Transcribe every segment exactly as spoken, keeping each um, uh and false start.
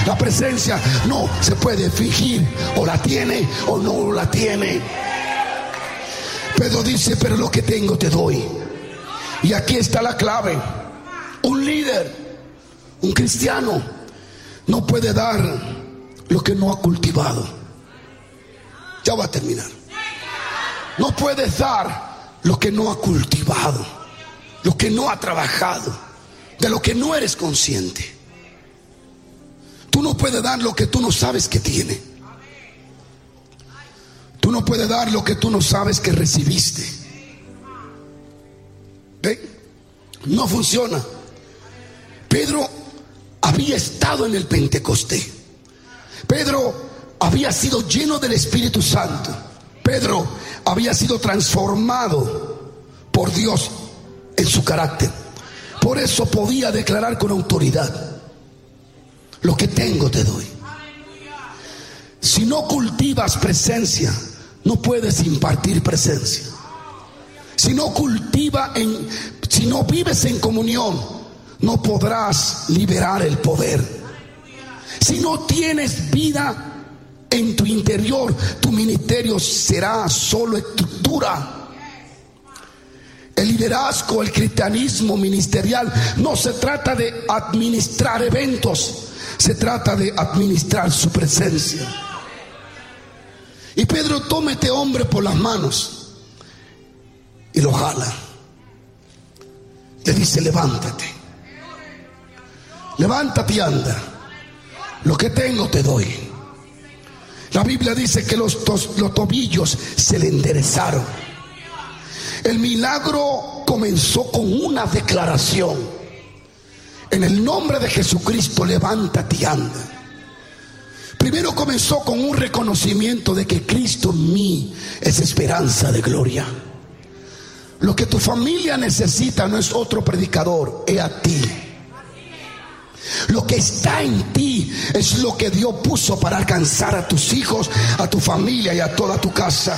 La presencia no se puede fingir, o la tiene o no la tiene. Pedro dice, pero lo que tengo te doy. Y aquí está la clave. Un líder, un cristiano, no puede dar lo que no ha cultivado. Ya va a terminar. No puedes dar lo que no ha cultivado, lo que no ha trabajado, de lo que no eres consciente. Tú no puedes dar lo que tú no sabes que tiene. Tú no puedes dar lo que tú no sabes que recibiste. ¿Ven? No funciona. Pedro había estado en el Pentecostés. Pedro había sido lleno del Espíritu Santo. Pedro había sido transformado por Dios en su carácter. Por eso podía declarar con autoridad: lo que tengo te doy. Si no cultivas presencia, no puedes impartir presencia. Si no cultiva en, si no vives en comunión, no podrás liberar el poder. Si no tienes vida en tu interior, tu ministerio será solo estructura. El liderazgo, el cristianismo ministerial, no se trata de administrar eventos, se trata de administrar su presencia. Y Pedro toma a este hombre por las manos y lo jala. Le dice: levántate, levántate y anda. Lo que tengo te doy. La Biblia dice que los, tos, los tobillos se le enderezaron. El milagro comenzó con una declaración: en el nombre de Jesucristo, levántate y anda. Primero comenzó con un reconocimiento de que Cristo en mí es esperanza de gloria. Lo que tu familia necesita no es otro predicador, es a ti. Lo que está en ti es lo que Dios puso para alcanzar a tus hijos, a tu familia y a toda tu casa.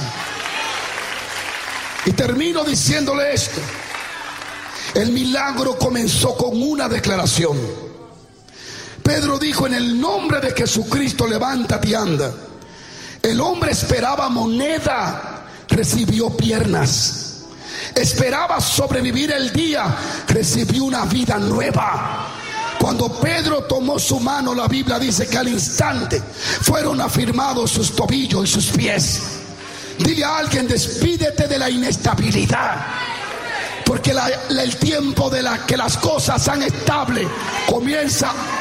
Y termino diciéndole esto: el milagro comenzó con una declaración. Pedro dijo: en el nombre de Jesucristo, levántate y anda. El hombre esperaba moneda, recibió piernas. Esperaba sobrevivir el día, recibió una vida nueva. Cuando Pedro tomó su mano, la Biblia dice que al instante fueron afirmados sus tobillos y sus pies. Dile a alguien: despídete de la inestabilidad, porque la, la, el tiempo de la que las cosas sean estables comienza